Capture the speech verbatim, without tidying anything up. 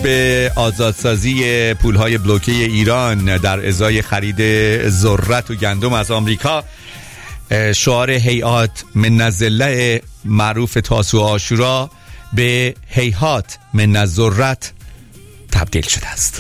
به آزادسازی پولهای بلوکه ایران در ازای خرید ذرت و گندم از آمریکا، شعار هیهات من الذله معروف تاسوعا عاشورا به هیهات من الذرت تبدیل شده است.